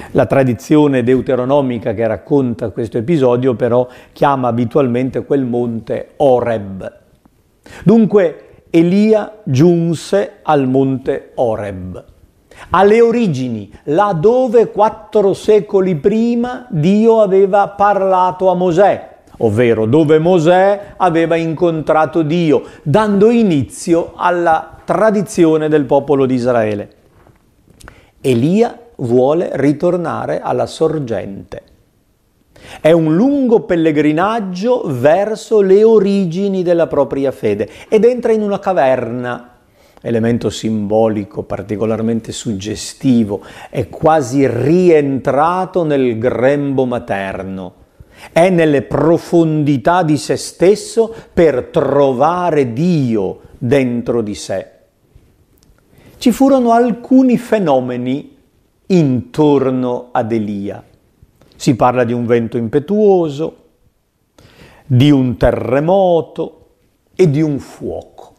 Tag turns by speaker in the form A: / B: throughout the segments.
A: La tradizione deuteronomica che racconta questo episodio però chiama abitualmente quel monte Oreb. Dunque Elia giunse al monte Oreb, alle origini, là dove 4 secoli prima Dio aveva parlato a Mosè, ovvero dove Mosè aveva incontrato Dio, dando inizio alla tradizione del popolo di Israele. Elia vuole ritornare alla sorgente. È un lungo pellegrinaggio verso le origini della propria fede ed entra in una caverna, elemento simbolico particolarmente suggestivo, è quasi rientrato nel grembo materno. È nelle profondità di se stesso per trovare Dio dentro di sé. Ci furono alcuni fenomeni intorno ad Elia. Si parla di un vento impetuoso, di un terremoto e di un fuoco.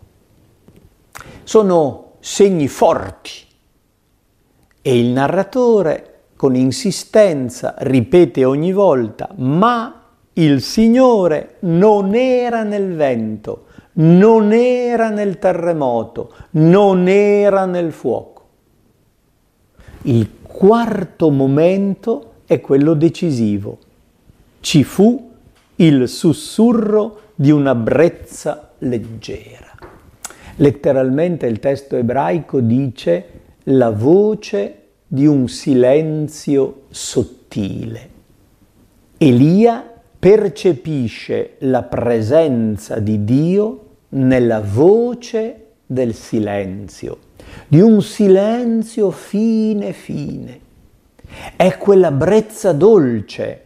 A: Sono segni forti e il narratore con insistenza ripete ogni volta: ma il Signore non era nel vento, non era nel terremoto, non era nel fuoco. Il quarto momento è quello decisivo. Ci fu il sussurro di una brezza leggera. Letteralmente il testo ebraico dice la voce di un silenzio sottile. Elia percepisce la presenza di Dio nella voce del silenzio, di un silenzio fine fine. È quella brezza dolce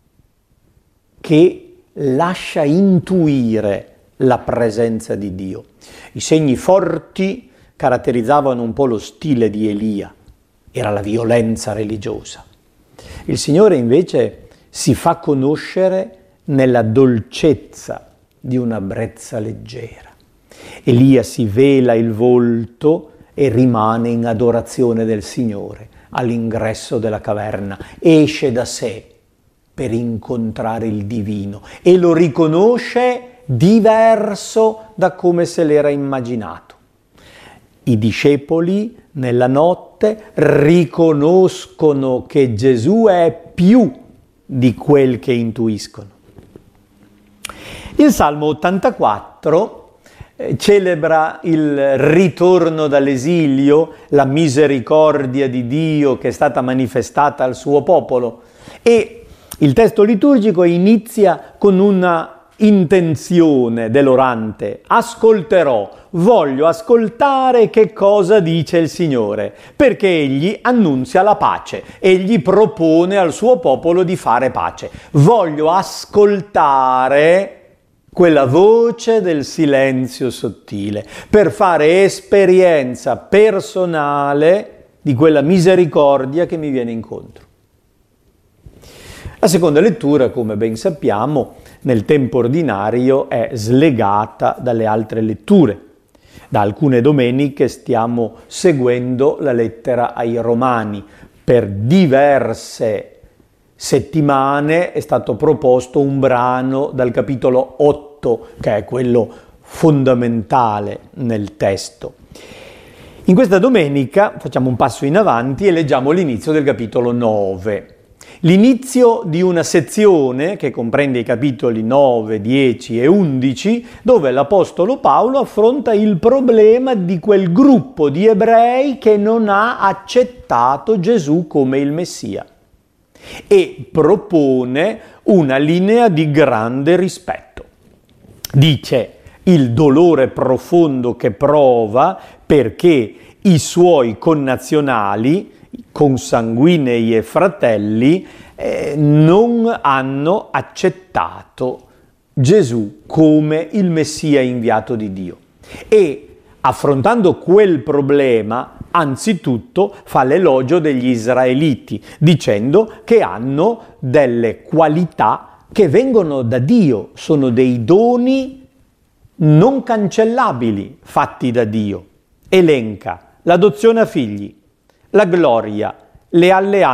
A: che lascia intuire la presenza di Dio. I segni forti caratterizzavano un po' lo stile di Elia, era la violenza religiosa. Il Signore invece si fa conoscere nella dolcezza di una brezza leggera. Elia si vela il volto e rimane in adorazione del Signore all'ingresso della caverna, esce da sé per incontrare il divino e lo riconosce diverso da come se l'era immaginato. I discepoli nella notte riconoscono che Gesù è più di quel che intuiscono. Il Salmo 84 celebra il ritorno dall'esilio, la misericordia di Dio che è stata manifestata al suo popolo, e il testo liturgico inizia con una intenzione dell'orante: ascolterò, voglio ascoltare che cosa dice il Signore, perché Egli annunzia la pace, Egli propone al suo popolo di fare pace. Voglio ascoltare quella voce del silenzio sottile, per fare esperienza personale di quella misericordia che mi viene incontro. La seconda lettura, come ben sappiamo, nel tempo ordinario è slegata dalle altre letture. Da alcune domeniche stiamo seguendo la lettera ai Romani. Per diverse settimane è stato proposto un brano dal capitolo 8, che è quello fondamentale nel testo. In questa domenica facciamo un passo in avanti e leggiamo l'inizio del capitolo 9. L'inizio di una sezione che comprende i capitoli 9, 10 e 11, dove l'Apostolo Paolo affronta il problema di quel gruppo di ebrei che non ha accettato Gesù come il Messia e propone una linea di grande rispetto. Dice il dolore profondo che prova perché i suoi connazionali, consanguinei e fratelli, non hanno accettato Gesù come il Messia inviato di Dio. E affrontando quel problema, anzitutto fa l'elogio degli israeliti, dicendo che hanno delle qualità che vengono da Dio, sono dei doni non cancellabili fatti da Dio. Elenca l'adozione a figli, la gloria, le alleanze,